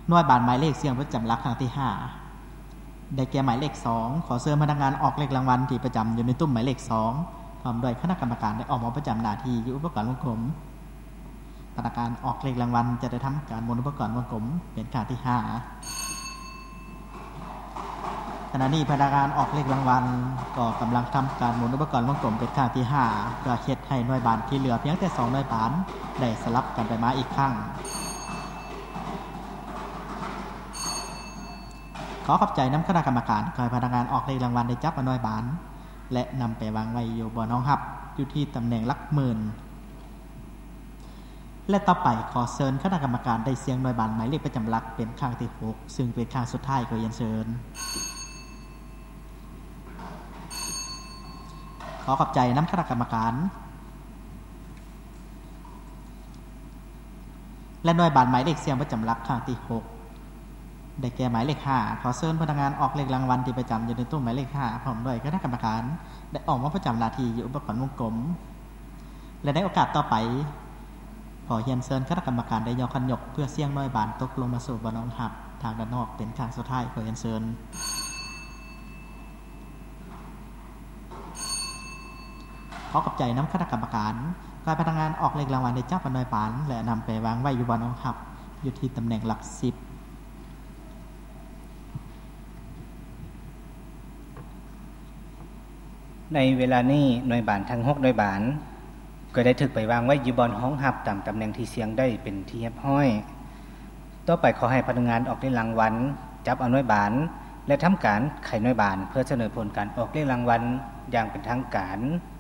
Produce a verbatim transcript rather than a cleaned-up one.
หน่วยบานหมายเลขเสียงประจำหลักครั้งที่ห้าได้แก่หมายเลขสองขอเชิญพนักงานออกเลขรางวัลที่ประจำอยู่ในตุ้มหมายเลขสองพร้อมด้วยคณะกรรมการได้ออกมาประจำหน้าที่อยู่อุปกรณ์วงกลมพนักงานออกเลขรางวัลจะได้ทำการหมุนอุปกรณ์วงกลมเป็นครั้งที่ห้าขณะนี้พนักงานออกเลขรางวัลก็กำลังทำการหมุนอุปกรณ์วงกลมเป็นครั้งที่ห้าเพื่อเฮ็ดให้หน่วยบานที่เหลือเพียงแต่สองหน่วยบานได้สลับกันไปมาอีกครั้งขอขอบใจน้ำคณะกรรมการขอให้พนักงานออกเลขรางวัลได้จับหน่วยบานและนำไปวางไว้อยู่บนห้องหับอยู่ที่ตำแหน่งหลักหมื่นและต่อไปขอเชิญคณะกรรมการได้เสียงหน่วยบานหมายเลขประจำหลักเป็นครั้งที่หกซึ่งเป็นครั้งสุดท้ายขอเรียนเชิญขอขอบใจน้ำคณะกรรมการและหน่วยบานหมายเลขเสียงประจำหลักครั้งที่หกได้แก่หมายเลขห้าขอเชิญพนักงานออกเลขรางวัลที่ประจำอยู่ในตู้หมายเลขห้าพร้อมด้วยคณะกรรมการได้ออกมาประจำหน้าที่อยู่อุปกรณ์วงกลมและในโอกาสต่อไปขอเรียนเชิญคณะกรรมการได้ยกขันยกเพื่อเสี่ยงหน่วยบานตกลงมาสู่บนห้องหับทางด้านนอกเป็นครั้งสุดท้ายขอเรียนเชิญขอขอบใจน้ำคณะกรรมการขอให้พนักงานออกเลขรางวัลได้จับหน่วยบานและนำไปวางไว้อยู่บนห้องหับอยู่ที่ตำแหน่งหลักสิบในเวลานี้หน่วยบานทั้งหกหน่วยบานก็ได้ถูกไปวางไว้อยู่บนห้องหับตามตำแหน่งที่เสียงได้เป็นที่เรียบร้อยต่อไปขอให้พนักงานออกเลขรางวัลจับเอาหน่วยบานและทำการไขหน่วยบานเพื่อเสนอผลการออกเลขรางวัลอย่างเป็นทางการ